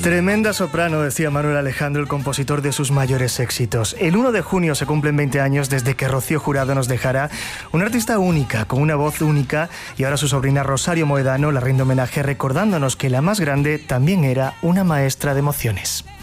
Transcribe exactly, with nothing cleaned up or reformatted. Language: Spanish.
Tremenda soprano, decía Manuel Alejandro, el compositor de sus mayores éxitos. El uno de junio se cumplen veinte años desde que Rocío Jurado nos dejara, una artista única, con una voz única, y ahora su sobrina Rosario Moedano la rinde homenaje recordándonos que la más grande también era una maestra de emociones.